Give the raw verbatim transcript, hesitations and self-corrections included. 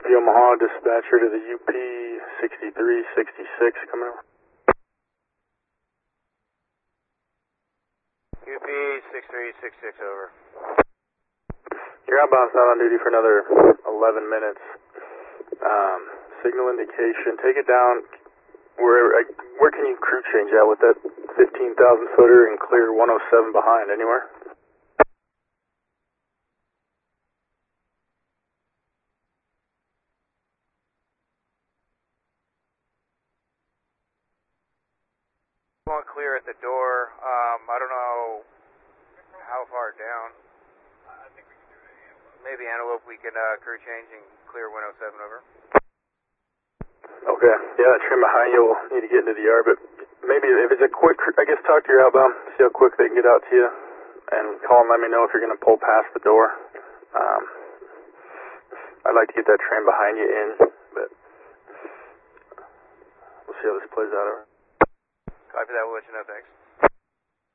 Omaha dispatcher to the U P sixty-three sixty-six coming over. U P sixty-three sixty-six over. Your outbound's not on duty for another eleven minutes. Um, signal indication, take it down. Where where can you crew change at with that fifteen thousand footer and clear one oh seven behind? Anywhere? Want clear at the door. Um, I don't know how far down. I think we can do it. Maybe Antelope. We can uh, crew change and clear one oh seven over. Okay. Yeah, that trim behind you will need to get into the yard, but maybe if it's a quick, I guess talk to your outbound, see how quick they can get out to you, and call and let me know if you're going to pull past the door. Um, I'd like to get that trim behind you in, but we'll see how this plays out. Copy that. We'll let you know. Thanks.